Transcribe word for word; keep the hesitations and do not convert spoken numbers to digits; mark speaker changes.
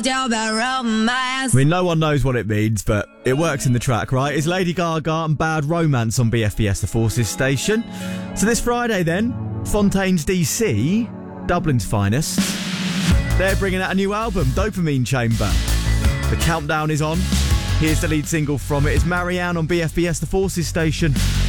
Speaker 1: I mean, no one knows what it means, but it works in the track, right? It's Lady Gaga and Bad Romance on B F B S The Forces station. So this Friday then, Fontaines D C, Dublin's finest, they're bringing out a new album, Dopamine Chamber. The countdown is on. Here's the lead single from it. It's Marianne on B F B S The Forces station.